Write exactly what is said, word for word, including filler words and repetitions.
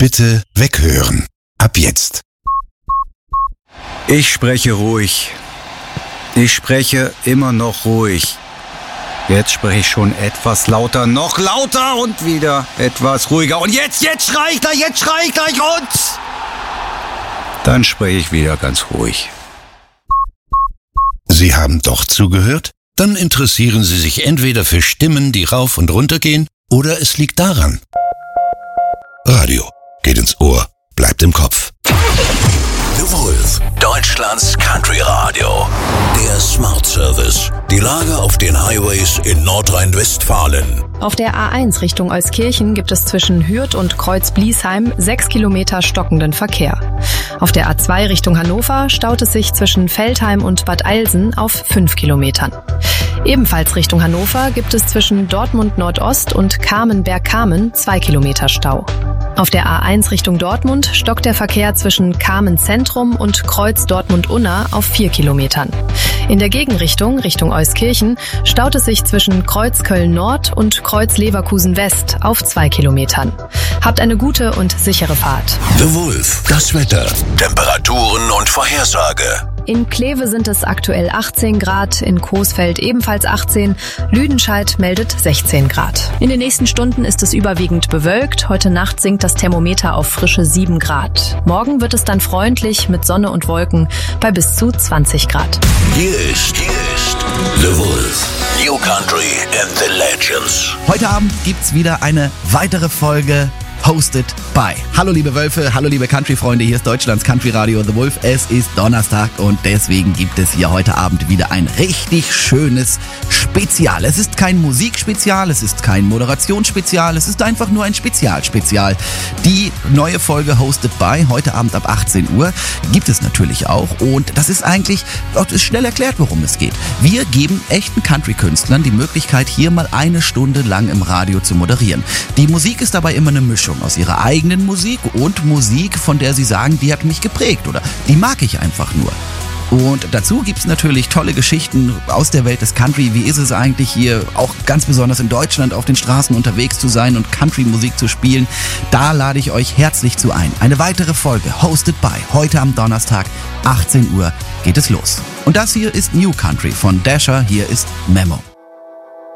Bitte weghören. Ab jetzt. Ich spreche ruhig. Ich spreche immer noch ruhig. Jetzt spreche ich schon etwas lauter, noch lauter und wieder etwas ruhiger. Und jetzt, jetzt schrei ich gleich, jetzt schrei ich gleich und... Dann spreche ich wieder ganz ruhig. Sie haben doch zugehört? Dann interessieren Sie sich entweder für Stimmen, die rauf und runter gehen, oder es liegt daran. Radio geht ins Ohr, bleibt im Kopf. The Wolf, Deutschlands Country Radio. Der Smart Service. Die Lage auf den Highways in Nordrhein-Westfalen. Auf der A eins Richtung Euskirchen gibt es zwischen Hürth und Kreuz-Bliesheim sechs Kilometer stockenden Verkehr. Auf der A zwei Richtung Hannover staut es sich zwischen Veltheim und Bad Eilsen auf fünf Kilometern. Ebenfalls Richtung Hannover gibt es zwischen Dortmund Nordost und Kamen-Bergkamen zwei Kilometer Stau. Auf der A eins Richtung Dortmund stockt der Verkehr zwischen Kamen Zentrum und Kreuz Dortmund-Unna auf vier Kilometern. In der Gegenrichtung, Richtung Euskirchen, staut es sich zwischen Kreuz Köln-Nord und Kreuz Leverkusen-West auf zwei Kilometern. Habt eine gute und sichere Fahrt. The Wolf, das Wetter, Temperaturen und Vorhersage. In Kleve sind es aktuell achtzehn Grad, in Coesfeld ebenfalls achtzehn, Lüdenscheid meldet sechzehn Grad. In den nächsten Stunden ist es überwiegend bewölkt, heute Nacht sinkt das Thermometer auf frische sieben Grad. Morgen wird es dann freundlich mit Sonne und Wolken bei bis zu zwanzig Grad. Hier ist, hier ist The Wolf, New Country and the Legends. Heute Abend gibt's wieder eine weitere Folge Hosted by. Hallo liebe Wölfe, hallo liebe Country-Freunde, hier ist Deutschlands Country Radio The Wolf. Es ist Donnerstag und deswegen gibt es hier heute Abend wieder ein richtig schönes Spezial. Es ist kein Musikspezial, es ist kein Moderationsspezial, es ist einfach nur ein Spezial-Spezial. Die neue Folge Hosted by, heute Abend ab achtzehn Uhr, gibt es natürlich auch und das ist eigentlich, das ist schnell erklärt, worum es geht. Wir geben echten Country-Künstlern die Möglichkeit, hier mal eine Stunde lang im Radio zu moderieren. Die Musik ist dabei immer eine Mischung aus ihrer eigenen Musik und Musik, von der sie sagen, die hat mich geprägt oder die mag ich einfach nur. Und dazu gibt's natürlich tolle Geschichten aus der Welt des Country. Wie ist es eigentlich hier, auch ganz besonders in Deutschland, auf den Straßen unterwegs zu sein und Country-Musik zu spielen? Da lade ich euch herzlich zu ein. Eine weitere Folge, Hosted by, heute am Donnerstag, achtzehn Uhr geht es los. Und das hier ist New Country von Dasher, hier ist Memo.